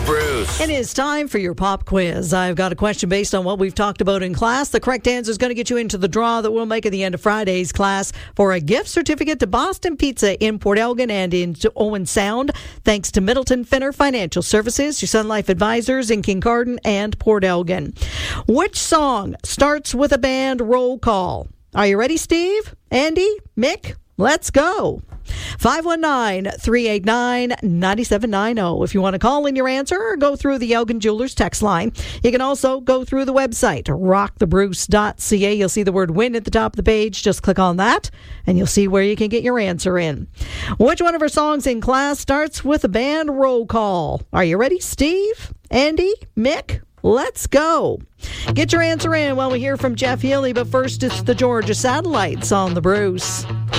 Bruce. It is time for your pop quiz. I've got a question based on what we've talked about in class. The correct answer is going to get you into the draw that we'll make at the end of Friday's class for a gift certificate to Boston Pizza in Port Elgin and in Owen Sound, thanks to Middleton Finner Financial Services, your Sun Life Advisors in Kincardine and Port Elgin. Which song starts with a band roll call? Are you ready, Steve? Andy? Mick? Let's go. 519-389-9790. If you want to call in your answer or go through the Elgin Jewelers text line, you can also go through the website, rockthebruce.ca. You'll see the word win at the top of the page. Just click on that and you'll see where you can get your answer in. Which one of our songs in class starts with a band roll call? Are you ready, Steve? Andy? Mick? Let's go. Get your answer in while we hear from Jeff Healy, but first it's the Georgia Satellites on the Bruce.